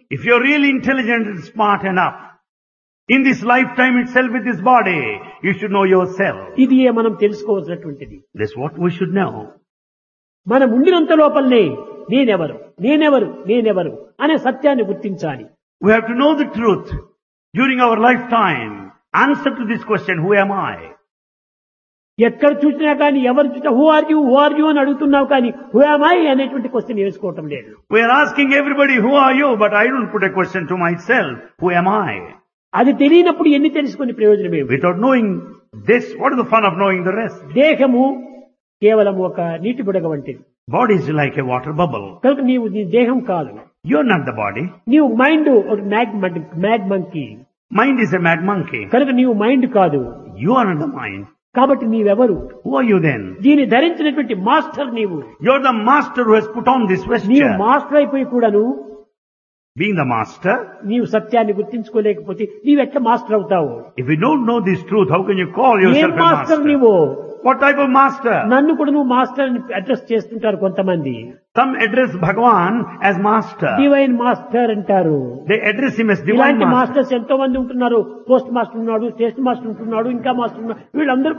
If you're really intelligent and smart enough, in this lifetime itself with this body, you should know yourself. ఇది మనం తెలుసుకోవాల్సినటువంటిది. That's what we should know. మనం ఉండినంత లోపలనే నేనెవరు నేనెవరు నేనెవరు అనే సత్యాన్ని గుర్తించాలి. We have to know the truth during our lifetime. Answer to this question, who am I? ఎక్కడ చూసినా కానీ ఎవరు చూసినా హూ ఆర్ యూ అని అడుగుతున్నావు కానీ హూ యామ్ ఐ అనేటువంటి క్వశ్చన్ వేసుకోవటం లేదు. We are asking everybody, who are you? But I don't put a question to myself, who am I? అది తెలియనప్పుడు ఎన్ని తెలుసుకుని ప్రయోజనమేమి? Without knowing this, what is the fun of knowing the rest? దేహము కేవలం ఒక నీటి బుడగ వంటిది. Body is like a water bubble. కనుక నీవు నీ దేహం కాదు. You're not the body. నీవు మైండ్ ఒక mad monkey. Mind is a mad monkey. కనుక నీవు మైండ్ కాదు. You are not the mind. కాబట్టి నీవెవరు? Who are you then? దీన్ని ధరించినటువంటి మాస్టర్ నీవు. You're the master who has put on this నీవు vesture. మాస్టర్ అయిపోయి కూడాను Being the master, నీవు సత్యాన్ని గుర్తించుకోలేకపోతే నీవెట్లా మాస్టర్ అవుతావు? if you don't know this truth, how can you call ఏం yourself a మాస్టర్ master? నీవు? What type of master? నన్ను కూడా నువ్వు మాస్టర్ అని అడ్రస్ చేస్తుంటారు కొంతమంది. Some address Bhagavan as master. Divine master అంటారు. They address him as divine ఇలాంటి master. మాస్టర్స్ ఎంతో మంది ఉంటున్నారు. పోస్ట్ మాస్టర్ ఉన్నాడు, స్టేషన్ మాస్టర్ ఉంటున్నాడు, ఇంకా మాస్టర్ ఉన్నాడు. వీళ్ళందరూ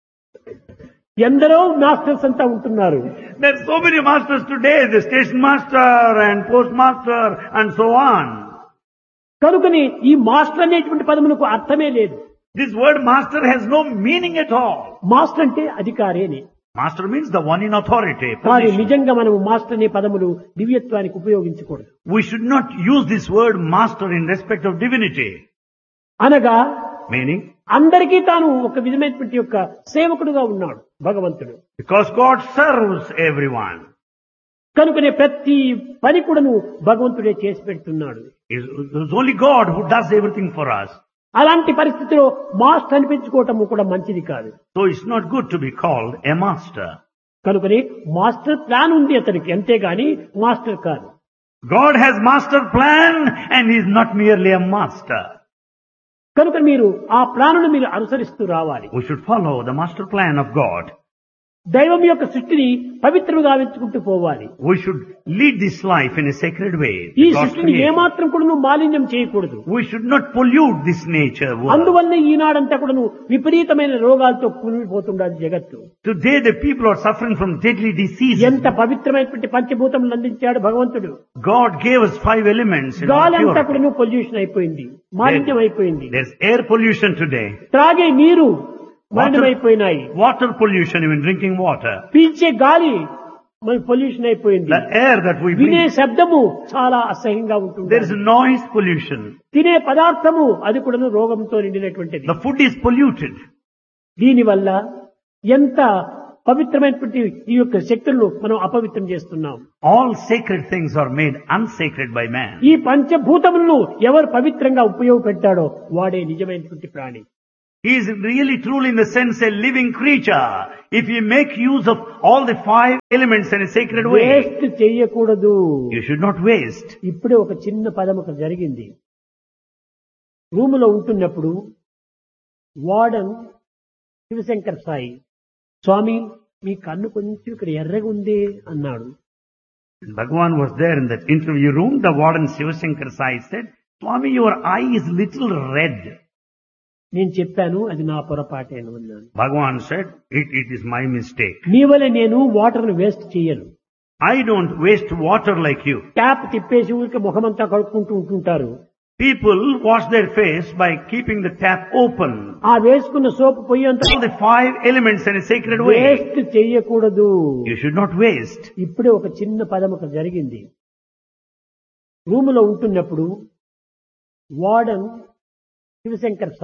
ఎందరో మాస్టర్స్ అంతా ఉంటున్నారు. There are so many masters today, the station master and postmaster and so on. కనుకని ఈ మాస్టర్ అనేటువంటి పదమునకు అర్థమే లేదు. This word master has no meaning at all. Master అంటే అధికారి అని. Master means the one in authority. కానీ position. నిజంగా మనము మాస్టర్ అనే పదములు దివ్యత్వానికి ఉపయోగించకూడదు. We should not use this word master in respect of divinity. అనగా Meaning, అందరికీ తాను ఒక విధమైనటువంటి యొక్క సేవకుడుగా ఉన్నాడు భగవంతుడు. because God serves everyone. కనుకనే ప్రతి పని కూడాను భగవంతుడే చేసి పెడుతున్నాడు. It's only God who does everything for us. అలాంటి పరిస్థితిలో మాస్టర్ అనిపించుకోవటం కూడా మంచిది కాదు. So it's not good to be called a master. కనుకనే మాస్టర్ ప్లాన్ ఉంది అతనికి, అంతేగాని మాస్టర్ కాదు. God has master plan and he is not merely a master. కనుక మీరు ఆ ప్లానును మీరు అనుసరిస్తూ రావాలి. We should follow the master plan of God. దైవం యొక్క సృష్టిని పవిత్రంగా వెంచుకుంటూ పోవాలి. We should lead this life in a sacred way. ఈ God's సృష్టిని creation. ఏమాత్రం కూడా నువ్వు మాలిన్యం చేయకూడదు. We should not pollute this nature world. అందువల్ల ఈనాడంతా కూడా నువ్వు విపరీతమైన రోగాలతో కూలిపోతుండాలి జగత్తు. Today the people are suffering from deadly diseases. ఎంత పవిత్రమైనటువంటి పంచభూతములు అందించాడు భగవంతుడు. God gave us 5 elements in our గాలి అంతా కూడా purity. నువ్వు పొల్యూషన్ అయిపోయింది, మాలిన్యం అయిపోయింది. There's air pollution today. త్రాగే నీరు మలినమైపోయినాయి. Water pollution, even drinking water. పీల్చే గాలి మన పొల్యూషన్ అయిపోయింది. The air that we వినే breathe. శబ్దము చాలా అసహ్యంగా ఉంటుంది. There is noise pollution. తినే పదార్థము అది కూడా రోగంతో నిండినటువంటిది. The food is polluted. దీనివల్ల ఎంత పవిత్రమైనటువంటి ఈ యొక్క శక్తులను మనం అపవిత్రం చేస్తున్నాం. All sacred things are made unsacred by man. ఈ పంచభూతములను ఎవరు పవిత్రంగా ఉపయోగపెట్టాడో వాడే నిజమైనటువంటి ప్రాణి. He is really truly in the sense a living creature. If you make use of all the 5 elements in a sacred way, waste చెయ్యకూడదు. you should not waste. ఇప్పుడే ఒక చిన్న పదం ఒక జరిగింది. రూములో ఉంటున్నప్పుడు వార్డన్ శివశంకర్ సాయి, స్వామి మీ కన్ను కొంచెం ఇక్కడ ఎర్రగా ఉంది అన్నాడు. Bhagavan was there in that interview room. The warden Shivashankar Sai said, Swami, your eye is little red. నేను చెప్పాను అది నా పొరపాటేను అన్నాను. Bhagavan said, it is my mistake. నీ వల్ల నేను వాటర్ ను వేస్ట్ చేయను. I don't waste water like you. Tap తిప్పేసి ఊరికి ముఖమంతా కడుక్కుంటూ ఉంటుంటారు. People wash their face by keeping the tap open. ఆ వేసుకున్న సోపు పొయ్యంతా All the 5 elements in a sacred way. Waste చెయ్యకూడదు. You should not waste. ఇప్పుడే ఒక చిన్న పదం ఒక జరిగింది. రూములో ఉంటున్నప్పుడు వార్డన్ శివశంకర్